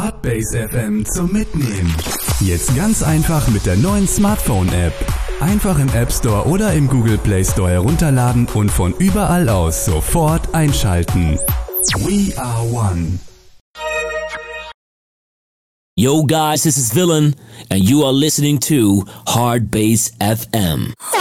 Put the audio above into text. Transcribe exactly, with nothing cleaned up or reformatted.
Hardbase F M zum Mitnehmen. Jetzt ganz einfach mit der neuen Smartphone-App. Einfach im App Store oder im Google Play Store herunterladen und von überall aus sofort einschalten. We are one. Yo guys, this is Villain and you are listening to Hardbase F M.